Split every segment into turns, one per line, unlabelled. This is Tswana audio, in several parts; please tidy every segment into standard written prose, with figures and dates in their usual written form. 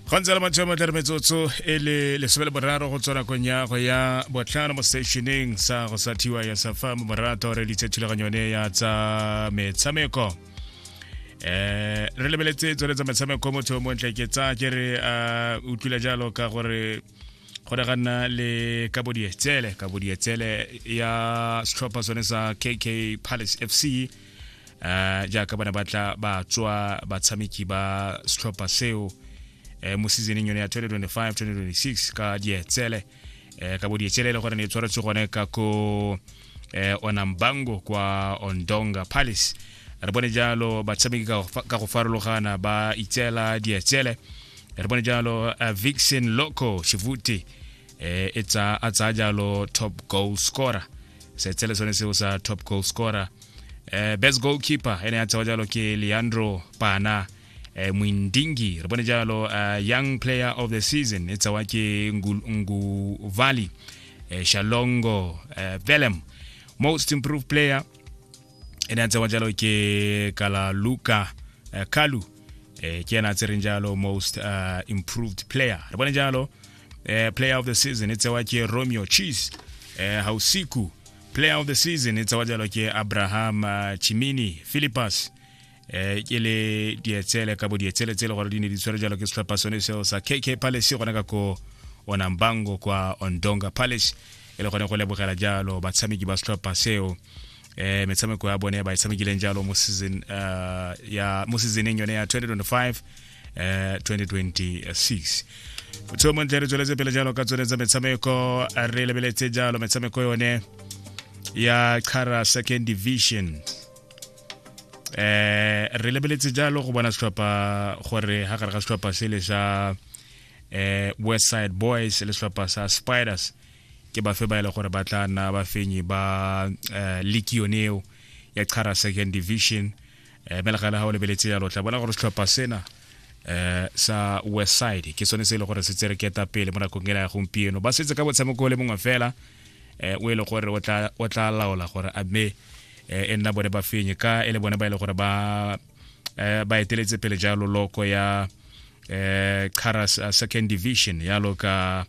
Gonzalo Machoma tla metsotso ele le sebele boraro go tsona konya go ya botlhano mo stationing sa go sa thiwa ya Safa mo morato re ditshethulaganyo ne ya tsa metshameko. Re lebeletse tsone tsa metshameko motho mo ntle ke tsa ke re utlwile jalo ka gore go gana le kabodietsele ya Stropa sone sa KK Palace FC jaaka bana batla ba tswa batshameki ba Stropa seo mo seasoneng yone ya 2025-2026 ka dietsele ka bodietsele le gore ne tshwaretse gone ka ko Onambango kwa Ondonga Palace re bone jalo batshameki ka go farologana ba itsela dietsele re bone jalo Vixen Loco Shivuti a tsa jalo top goal scorer se tsele sone seo sa top goal scorer best goalkeeper ene a tsa jalo ke Leandro Pana Mwindingi re bone jalo young player of the season it's wa ke Ngu Valley Shalongo Velem most improved player ene a tsa jalo ke Kala Luka Kalu ke ena tsere jalo most improved player re bone jalo player of the season it's wa ke Romeo Cheese Hausiku player of the season it's wa jalo ke Abraham Chimini Philippus ke le dietsele ka bo dietsele tsele gore di ne di tshwere jalo ke Stropa sone seo sa KK Palace gona ka ko Onambango kwa Ondonga Palace ele gone go lebogela jalo batshameki ba Stropa seo metshameko ya bone ba itshamekileng jalo mo seasoneng yone ya 2025-2026 so mo ntle re tsweletse pele jalo ka tsone tsa metshameko re lebeletse jalo metshameko yone ya Kara second division re lebeletse jalo go bona Stropa gore ha gare ga Stropa se le sa Westside Boys le Stropa sa Spiders ke ba fe ba ile gore ba tla na ba fenyi ba league yoneo ya Kara second division melagala ha o lebeletse jalo tla bona gore Stropa sena sa Westside ke sone se ile gore se tsere keta pele mo nakong ya gompieno ba setse ka botshameko le mongwe fela o ile gore o tla laola gore a me enna bone ba fenye ka ele bone ba ile gore ba eteletse pele jalo loko ya Kara second division ya loka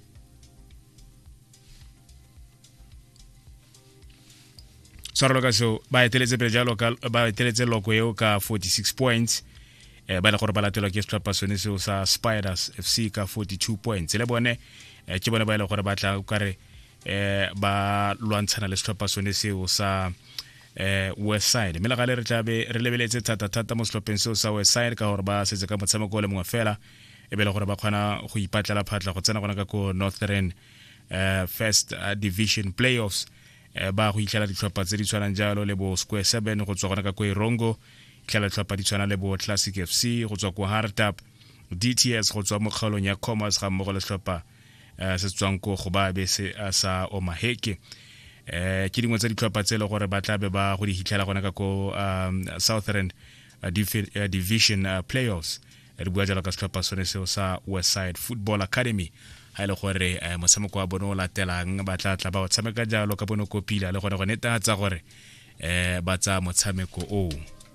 so ba eteletse pele jalo ba eteletse loko eo ka 46 points ba ile gore ba latelwa ke Stropa sone seo sa Spiders FC ka 42 points le bone ke bone ba ile gore ba tla ka re ba lwantshana le Stropa sone seo sa Westside mela gale re tlabe re lebeletse thata mo Stropeng seo sa Westside ka gore ba setse ka motshameko le mongwe fela e bele gore ba kgona go ipatlela phatla go tsena gona ka ko Northern First Division Playoffs ba go itlela ditlhopha tse di tshwanang jalo le bo Square 7 go tswa gona ka ko Irongo itlela ditlhopha di tshwana le bo Classic FC go tswa ko Hardtap DTS go tswa mo kgaolong ya Commerce ga mmogo le ditlhopha se tswang ko go ba be se sa Omaheke ke dingwe tsa ditlhopha tse le gore ba tlabe ba go di hitlela gona ka ko Southern Division Playoffs re bua jalo ka setlhopha sone seo sa Westside Football Academy ha ile gore motshameko wa bone o latelang ba tla ba o tshameka jalo ka bone kopila le gone go netatsa gore ba tsa motshameko o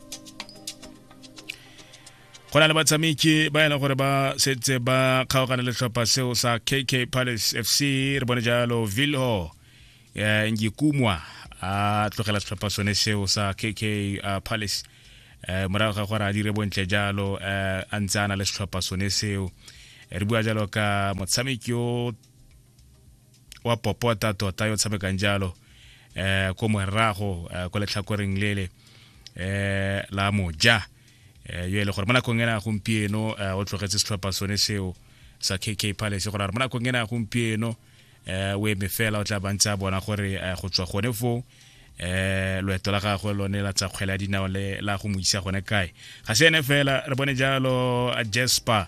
gona le batshameki ba ile gore ba setse ba kgaogana le setlhopha seo sa KK Palace FC re bone jalo Vilho Ngikumwa a tlogela setlhopha sone seo sa KK Palace morago ga gore a dire bontle jalo a ntse ana le setlhopha sone seo re bua jalo ka motshameki wa popota tota yo tshamekang jalo ko morago ko letlhakoreng lele la Moja yo ile gore mona go ngena gompieno o tlogetse setlhopha sone seo sa KK Palace gore mona go ngena gompieno we me fela o tla bantsa bona gore go tswa gone fo loeto la gagwe lone la tsa kgwela dinao le la go mo isa gone kae ga se ene fela re bone jalo Jesper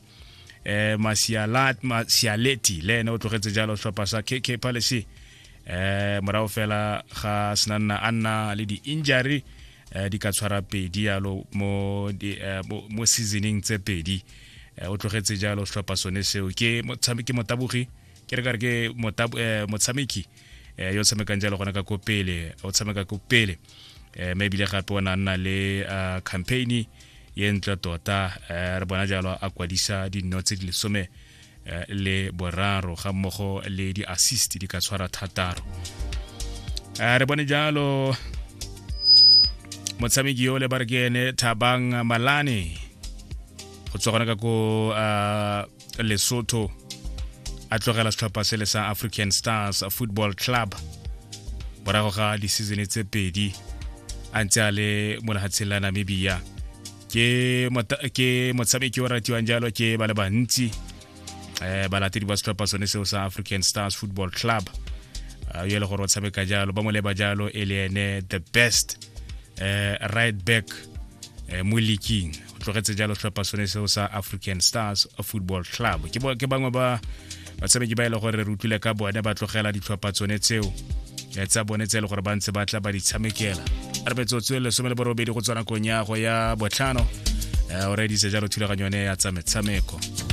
Masialeti le ene o tlogetse jalo setlhopha sa KK Palace morago fela ga senana anna le di injury di ka tshwara pedi yalo mo seasoning tse pedi o tlogetse jalo setlhopha sone seo ke motabogi ke re ka re ke motshameki yo tshamekang jalo gona ka ko pele o tshameka ko pele maybe le gape ona nna le campaign ye ntle tota re bona jalo a kwadisa dinotse di lesome le boraro ga mmogo le di assist di ka tshwara thataro re bone jalo motshameki yo le barkene Thabang Malane go tsogana ka go Lesotho a tlogela setlhopha se le sa African Stars Football Club borago ga di season tse pedi a ntse a le mo lehatsheng la Namibia ke motshameki o ratiwang jalo ke ba le bantsi balatedi ba setlhopha sone seo sa African Stars Football Club yo le gore o tshameka jalo ba mo leba jalo e le ene the best right back mo leaking o tlogetse jalo setlhopha sone seo sa African Stars Football Club ke bangwe ba batshameki ba ile gore re utlwile ka bone ba tlogela ditlhopha tsone tseo tsa bone tse le gore ba ntse ba tla ba di tshamekela re betsotse le 18 go tswana kong ya go ya botlhano already se jalo thulaganyo ne ya tsa metshameko